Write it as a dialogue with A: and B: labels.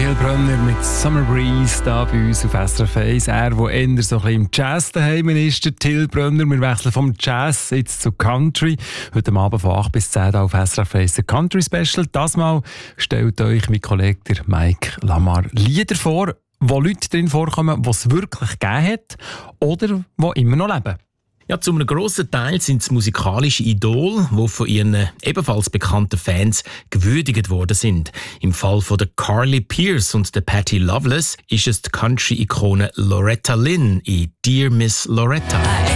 A: Till Brönner mit Summer Breeze da bei uns auf SRF 1. Er, der eher so ein bisschen im Jazz daheim ist, der Till Brönner. Wir wechseln vom Jazz jetzt zu Country. Heute Abend von 8 bis 10 auf SRF 1 ein Country Special. Das Mal stellt euch mein Kollege der Mike Lamar Lieder vor, wo Leute drin vorkommen, die es wirklich gegeben hat oder die immer noch leben.
B: Ja, zu einem grossen Teil sind es musikalische Idole, die von ihren ebenfalls bekannten Fans gewürdigt worden sind. Im Fall von der Carly Pearce und der Patti Loveless ist es die Country-Ikone Loretta Lynn in Dear Miss Loretta.